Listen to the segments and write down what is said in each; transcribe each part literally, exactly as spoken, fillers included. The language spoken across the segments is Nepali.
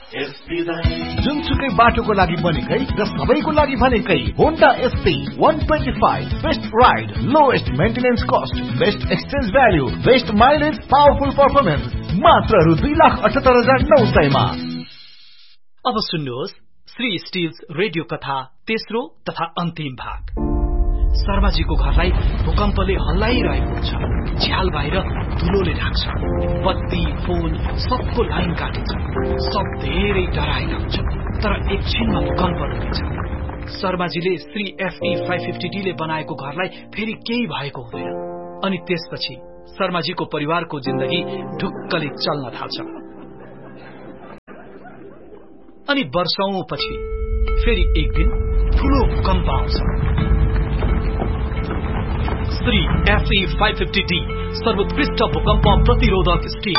जुनसुकै बाटोको लागि बनेकै र सबैको लागि भनेकै Honda SP one twenty-five best ride, lowest maintenance cost, best exchange value, best mileage, powerful performance, मात्र रु दुई लाख अठहत्तर हजार नौ सयमा। अब सुन्नुहोस् श्री स्टिल्स रेडियो कथा तेस्रो तथा अन्तिम भाग। शर्माजीको घरलाई भूकम्पले हल्लाइरहेको हुन्छ। झ्याल बाहिर धुलोले ढाक्छ। बत्ती, फोन सबको लाइन काटेछ। सब धेरै डराएका हुन्छ। तर एकछिनमा भूकम्प रोकिन्छ। शर्माजीले Shri FE five fifty D ले बनाएको घरलाई फेरि केही भएको हुँदैन। अनि त्यसपछि शर्माजीको परिवारको जिन्दगी ढुक्कले चल्न थाल्छ। अनि वर्षौं पछि फेरि एक दिन ठूलो भूकम्प आउँछ। Shri FE five fifty D सर्वोत्कृष्ट भूकम्प प्रतिरोधक स्टिल।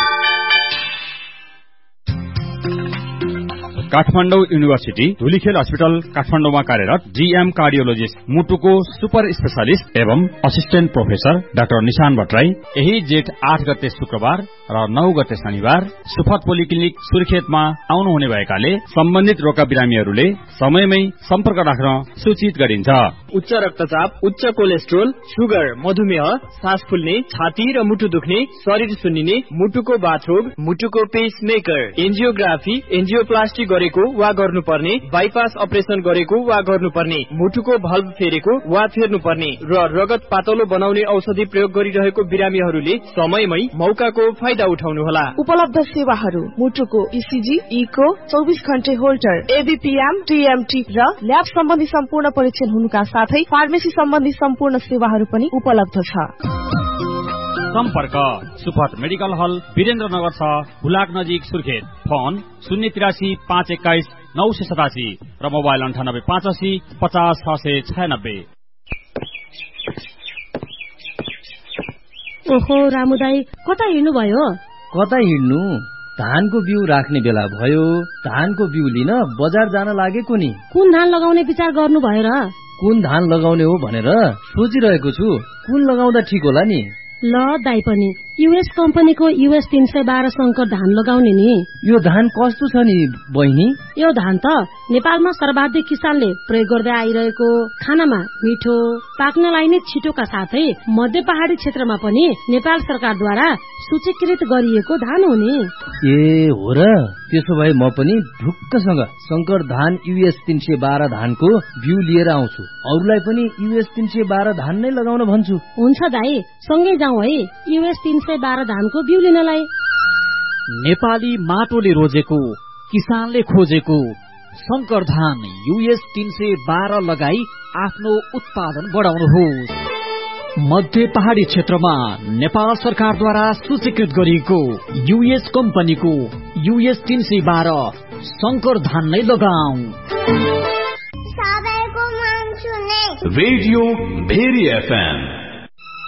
काठमाडौँ युनिभर्सिटी धुलीखेल अस्पताल काठमाडौँमा कार्यरत जीएम कार्डियोलोजिस्ट मुटुको सुपर स्पेशलिस्ट एवं असिस्टेन्ट प्रोफेसर डाक्टर निशान भट्टराई यही जेठ आठ गते शुक्रबार र नौ गते शनिबार सुफत पोलिक्लिनिक सुर्खेतमा आउनुहुने भएकाले सम्बन्धित रोगका बिरामीहरूले समयमै सम्पर्क राख्न सूचित गरिन्छ। उच्च रक्तचाप, उच्च कोलेस्ट्रोल, सुगर, मधुमेह, सास फुल्ने, छाती र मुटु दुख्ने, शरीर सुन्निने, मुटुको बाथरोग, मुटुको पेसमेकर, एन्जियोग्राफी, एन्जियोप्लास्टी गरेको वा गर्नुपर्ने, बाइपास अपरेसन गरेको वा गर्नुपर्ने, मुटुको भल्भ फेरेको वा फेर्नुपर्ने र रगत पातलो बनाउने औषधि प्रयोग गरिरहेको बिरामीहरूले समयमै मौकाको फाइदा उठाउनुहोला। उपलब्ध सेवाहरू मुटुको इसिजी, इको, चौबिस घण्टे होल्टर, एबीपीएम, टीएमटी र ल्याब सम्बन्धी सम्पूर्ण परीक्षण हुनुका साथै फार्मेसी सम्बन्धी सम्पूर्ण सेवाहरू पनि उपलब्ध छ। सम्पर्क सुफत मेडिकल हल वीरेन्द्रनगर छ, हुलाक नजिक सुर्खेत। फोन शून्य तिरासी पाँच एक्काइस नौ सय सतासी र मोबाइल अन्ठानब्बे पाँच असी पचास छ सय छयानब्बे। ओहो रामुदाई, कता हिँड्नु भयो? कता हिँड्नु, धानको बिउ राख्ने बेला भयो। धानको बिउ लिन बजार जान लागेको नि। कुन धान लगाउने विचार गर्नु भयो र? कुन धान लगाउने हो भनेर सोचिरहेको छु। कुन लगाउँदा ठिक होला नि? ल दाई पनि यूएस कम्पनीको यूएस तीन सय बाह्र शंकर धान लगाउने नि। यो धान कस्तो छ नि बहिनी? यो धान त नेपालमा सर्वाधिक किसानले प्रयोग गर्दै आइरहेको, खानामा मिठो, पाक्नलाई नै छिटोका साथै मध्य पहाडी क्षेत्रमा पनि नेपाल सरकारद्वारा सूचीकृत गरिएको धान हो नि। ए हो र, त्यसो भए म पनि ढुक्कसँग शंकर धान यूएस तीन सय बाह्र धानको बिउ लिएर आउँछु। अरूलाई पनि यूएस तीन सय बाह्र धान नै लगाउन भन्छु। हुन्छ दाई, सँगै जाउँ है यूएस तीन सय बाह्र धानको बिउ लिनलाई। नेपाली माटोले रोजेको, किसानले खोजेको शंकर धान यूएस तीन सय बाह्र लगाई आफ्नो उत्पादन बढाउनुहोस्। मध्य पहाडी क्षेत्रमा नेपाल सरकारद्वारा सूचीकृत गरिएको यूएस कम्पनीको यूएस तीन सय बाह्र शंकर धान नै लगाऊ। Radio very FM